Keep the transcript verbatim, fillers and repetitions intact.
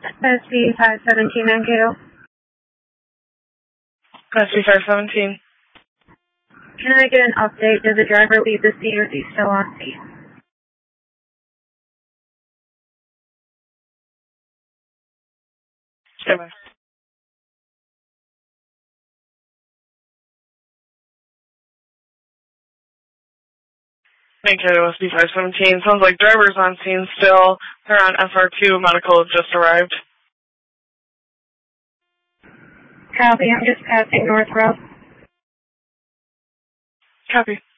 S B five seventeen Mankato. S B five seventeen. Can I get an update? Did the driver leave the scene or is he still on scene? Stand by. Mankato S B five seventeen. Sounds like driver's on scene still. They're on F R two. Medical has just arrived. Copy. I'm just passing North Road. Copy.